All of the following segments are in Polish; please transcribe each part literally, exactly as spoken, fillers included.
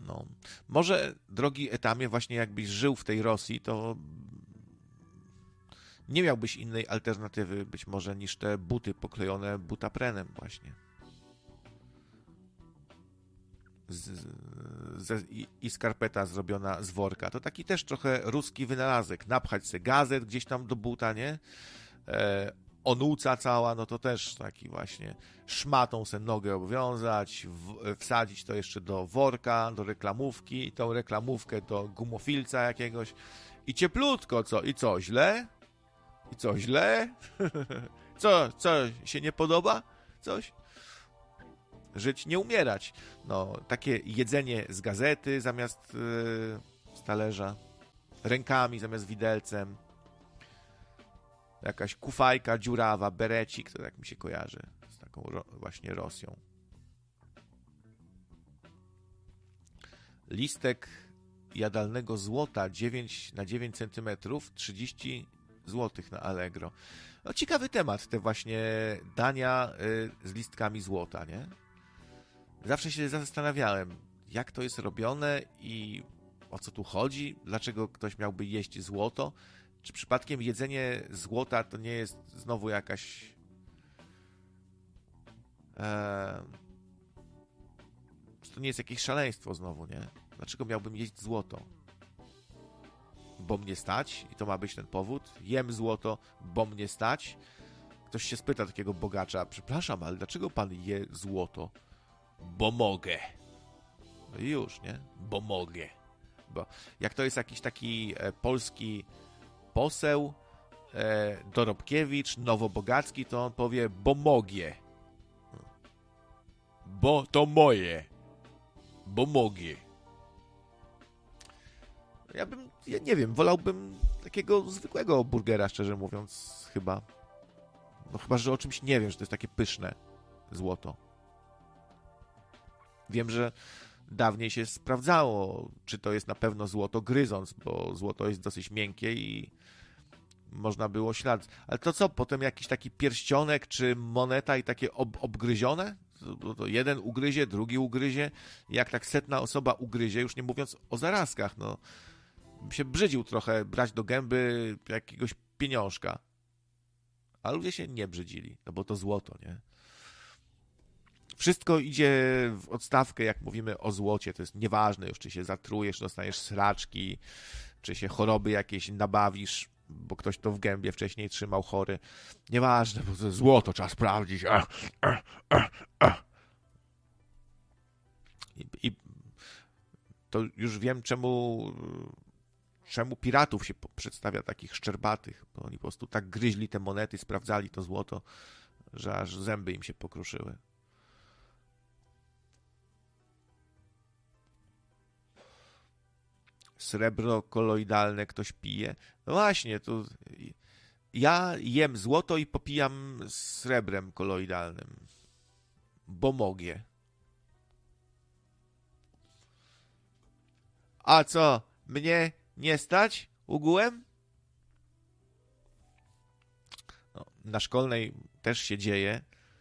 No. Może, drogi Etamie, właśnie jakbyś żył w tej Rosji, to nie miałbyś innej alternatywy być może niż te buty poklejone butaprenem właśnie. Z, z, i, I skarpeta zrobiona z worka. To taki też trochę ruski wynalazek. Napchać se gazet gdzieś tam do buta, nie? E, onuca cała, no to też taki właśnie szmatą se nogę obwiązać, w, wsadzić to jeszcze do worka, do reklamówki i tą reklamówkę do gumofilca jakiegoś i cieplutko, co? I co, źle? I co, źle? Co, co, się nie podoba? Coś? Żyć, nie umierać. No, takie jedzenie z gazety zamiast yy, z talerza, rękami zamiast widelcem, jakaś kufajka dziurawa, berecik, to tak mi się kojarzy z taką ro- właśnie Rosją. Listek jadalnego złota dziewięć na dziewięć centymetrów, trzydzieści złotych na Allegro. No, ciekawy temat, te właśnie dania yy, z listkami złota, nie? Zawsze się zastanawiałem, jak to jest robione i o co tu chodzi, dlaczego ktoś miałby jeść złoto. Czy przypadkiem jedzenie złota to nie jest znowu jakaś e, czy to nie jest jakieś szaleństwo znowu, nie? Dlaczego miałbym jeść złoto? Bo mnie stać i to ma być ten powód. Jem złoto, bo mnie stać. Ktoś się spyta takiego bogacza, przepraszam, ale dlaczego pan je złoto? Bo mogę. No i już, nie? Bo mogę. Bo jak to jest jakiś taki e, polski poseł, e, Dorobkiewicz, Nowobogacki, to on powie, bo mogę. Bo to moje. Bo mogę. Ja bym, ja nie wiem, wolałbym takiego zwykłego burgera, szczerze mówiąc, chyba. No chyba, że o czymś nie wiem, że to jest takie pyszne złoto. Wiem, że dawniej się sprawdzało, czy to jest na pewno złoto gryząc, bo złoto jest dosyć miękkie i można było ślad. Ale to co, potem jakiś taki pierścionek czy moneta i takie ob- obgryzione? To, to jeden ugryzie, drugi ugryzie. Jak tak setna osoba ugryzie, już nie mówiąc o zarazkach, no bym się brzydził trochę brać do gęby jakiegoś pieniążka. A ludzie się nie brzydzili, no bo to złoto, nie? Wszystko idzie w odstawkę, jak mówimy o złocie. To jest nieważne już, czy się zatrujesz, dostaniesz sraczki, czy się choroby jakieś nabawisz, bo ktoś to w gębie wcześniej trzymał chory. Nieważne, bo to złoto trzeba sprawdzić. Ach, ach, ach, ach. I, I to już wiem, czemu, czemu piratów się przedstawia takich szczerbatych, bo oni po prostu tak gryźli te monety, sprawdzali to złoto, że aż zęby im się pokruszyły. Srebro koloidalne ktoś pije. No właśnie, to ja jem złoto i popijam srebrem koloidalnym. Bo mogę. A co, mnie nie stać ogółem? No, na szkolnej też się dzieje.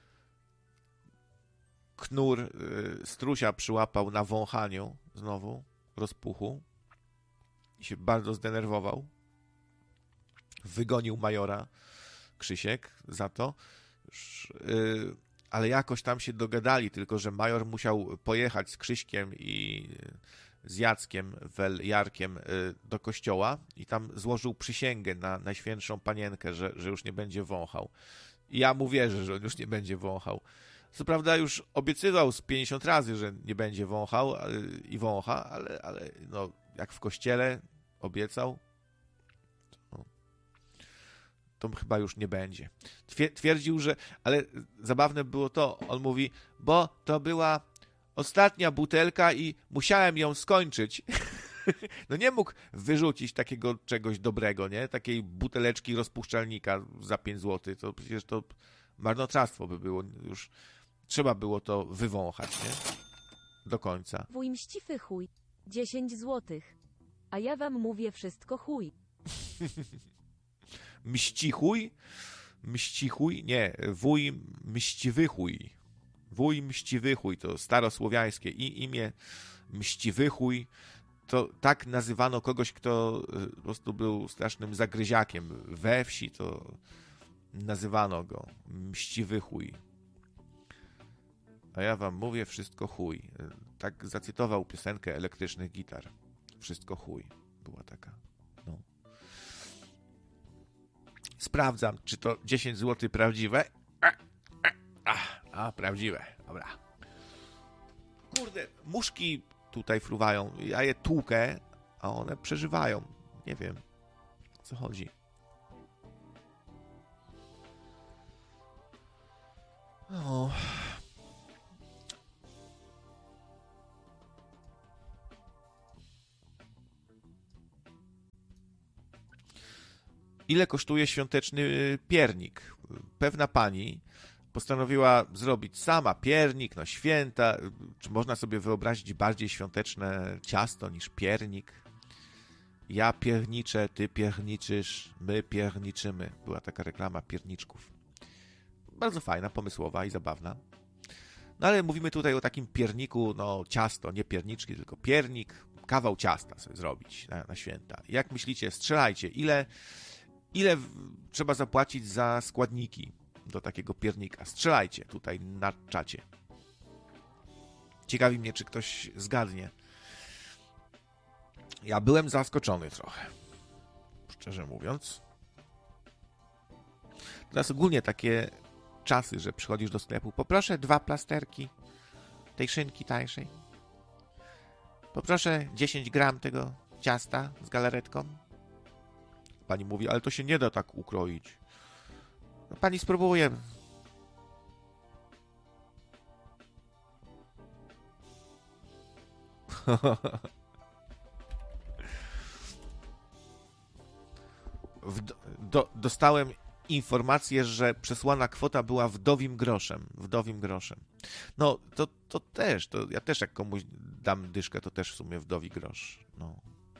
Knur y, strusia przyłapał na wąchaniu znowu rozpuchu. I się bardzo zdenerwował. Wygonił majora Krzysiek za to. Yy, ale jakoś tam się dogadali, tylko że major musiał pojechać z Krzyśkiem i z Jackiem, wel Jarkiem yy, do kościoła i tam złożył przysięgę na Najświętszą Panienkę, że, że już nie będzie wąchał. I ja mu wierzę, że on już nie będzie wąchał. Co prawda już obiecywał z pięćdziesiąt razy, że nie będzie wąchał ale, i wącha, ale, ale no, jak w kościele obiecał, to, to chyba już nie będzie. Twierdził, że, ale zabawne było to, on mówi, bo to była ostatnia butelka i musiałem ją skończyć. No nie mógł wyrzucić takiego czegoś dobrego, nie? Takiej buteleczki rozpuszczalnika za pięć złotych. To przecież to marnotrawstwo by było. Już trzeba było to wywąchać, nie? Do końca. Wuj mściwy chuj. dziesięć złotych. A ja wam mówię wszystko chuj. Mścichuj? Mścichuj? Nie, wuj mściwy chuj. Wuj mściwy chuj to starosłowiańskie i imię mściwy chuj. To tak nazywano kogoś, kto po prostu był strasznym zagryziakiem. We wsi to nazywano go mściwy chuj. A ja wam mówię, wszystko chuj. Tak zacytował piosenkę Elektrycznych Gitar. Wszystko chuj. Była taka. No. Sprawdzam, czy to dziesięć złotych prawdziwe. A, a, a, prawdziwe. Dobra. Kurde, muszki tutaj fruwają. Ja je tłukę, a one przeżywają. Nie wiem, o co chodzi. O. Ile kosztuje świąteczny piernik? Pewna pani postanowiła zrobić sama piernik, no święta. Czy można sobie wyobrazić bardziej świąteczne ciasto niż piernik? Ja pierniczę, ty pierniczysz, my pierniczymy. Była taka reklama pierniczków. Bardzo fajna, pomysłowa i zabawna. No ale mówimy tutaj o takim pierniku, no ciasto, nie pierniczki, tylko piernik, kawał ciasta sobie zrobić na, na święta. Jak myślicie, strzelajcie, ile, ile trzeba zapłacić za składniki do takiego piernika? Strzelajcie tutaj na czacie. Ciekawi mnie, czy ktoś zgadnie. Ja byłem zaskoczony trochę, szczerze mówiąc. Teraz ogólnie takie czasy, że przychodzisz do sklepu, poproszę dwa plasterki tej szynki tańszej. Poproszę dziesięć gram tego ciasta z galaretką. Pani mówi, ale to się nie da tak ukroić. No, pani spróbuje. W, do, dostałem informację, że przesłana kwota była wdowim groszem. Wdowim groszem. No, to, to też, to ja też jak komuś dam dyszkę, to też w sumie wdowi grosz. No.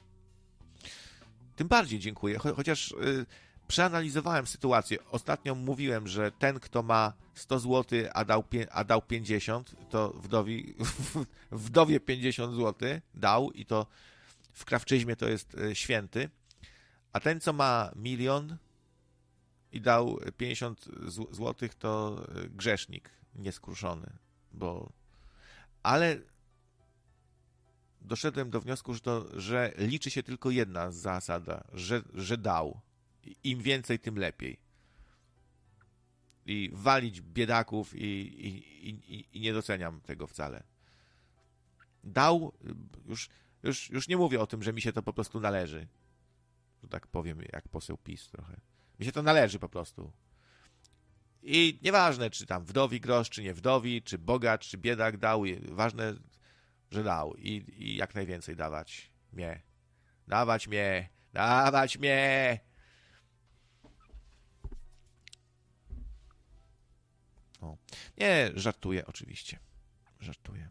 Tym bardziej dziękuję, cho- chociaż y, przeanalizowałem sytuację. Ostatnio mówiłem, że ten, kto ma sto złotych, a dał, pie- a dał pięćdziesiąt, to wdowi, wdowie pięćdziesiąt złotych dał i to w krawczyzmie to jest y, święty. A ten, co ma milion i dał pięćdziesiąt złotych, to grzesznik nieskruszony. Bo... Ale doszedłem do wniosku, że, to, że liczy się tylko jedna zasada, że, że dał. Im więcej, tym lepiej. I walić biedaków i, i, i, i nie doceniam tego wcale. Dał, już, już, już nie mówię o tym, że mi się to po prostu należy. Że tak powiem, jak poseł PiS trochę. Mi się to należy po prostu. I nieważne, czy tam wdowi grosz, czy nie wdowi, czy bogacz, czy biedak dał. Ważne, że dał. I, i jak najwięcej dawać mnie. Dawać mnie. Dawać mnie. O. Nie, żartuję oczywiście. Żartuję.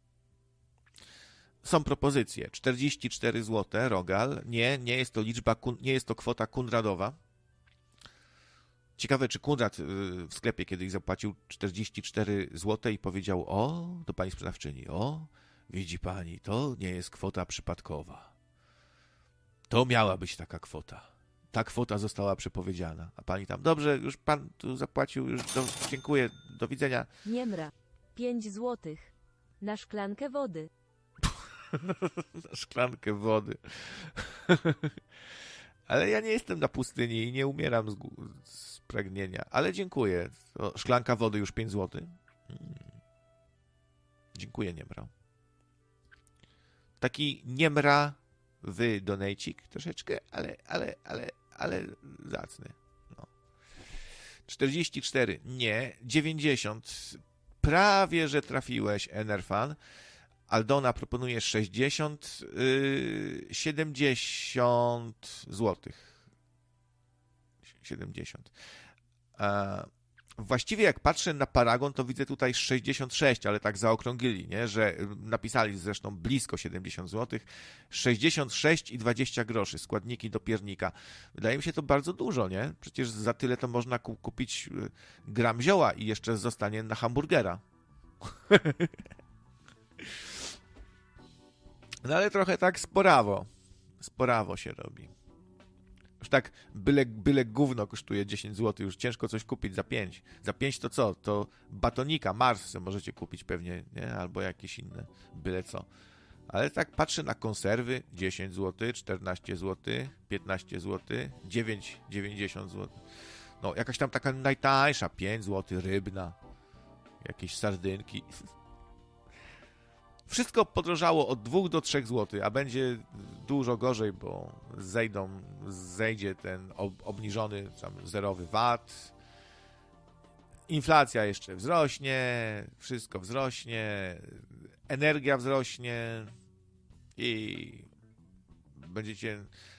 Są propozycje. czterdzieści cztery złote, Rogal. Nie, nie jest to liczba, nie jest to kwota Kunradowa. Ciekawe, czy Kunrad w sklepie kiedyś zapłacił czterdzieści cztery złote i powiedział, o, do pani sprzedawczyni, o, widzi pani, to nie jest kwota przypadkowa. To miała być taka kwota. Ta kwota została przepowiedziana. A pani tam, dobrze, już pan tu zapłacił, już do, dziękuję, do widzenia. Niemra. pięć złotych. Na szklankę wody. Na szklankę wody. Ale ja nie jestem na pustyni i nie umieram z, z pragnienia. Ale dziękuję. O, szklanka wody już pięć złotych. Hmm. Dziękuję, Niemra. Taki niemrawy donejcik troszeczkę, ale, ale, ale, ale zacny. No. czterdzieści cztery. Nie. dziewięćdziesiąt. Prawie, że trafiłeś, Enerfan. Aldona proponuje sześćdziesiąt, yy, siedemdziesiąt złotych. siedemdziesiąt. E, właściwie jak patrzę na Paragon, to widzę tutaj sześćdziesiąt sześć, ale tak zaokrąglili, nie? Że napisali zresztą blisko siedemdziesiąt złotych. sześćdziesiąt sześć i dwadzieścia groszy, składniki do piernika. Wydaje mi się to bardzo dużo, nie? Przecież za tyle to można kupić gram zioła i jeszcze zostanie na hamburgera. No ale trochę tak sporawo. Sporawo się robi. Już tak byle, byle gówno kosztuje dziesięć złotych, już ciężko coś kupić za pięć. Za pięć to co? To batonika, Mars możecie kupić pewnie, nie? Albo jakieś inne, byle co. Ale tak patrzę na konserwy, dziesięć złotych, czternaście złotych, piętnaście złotych, dziewięć dziewięćdziesiąt złotych. No, jakaś tam taka najtańsza, pięć złotych, rybna, jakieś sardynki. Wszystko podrożało od dwóch do trzech złotych, a będzie dużo gorzej, bo zejdą, zejdzie ten ob- obniżony tam zerowy V A T, inflacja jeszcze wzrośnie, wszystko wzrośnie, energia wzrośnie i będziecie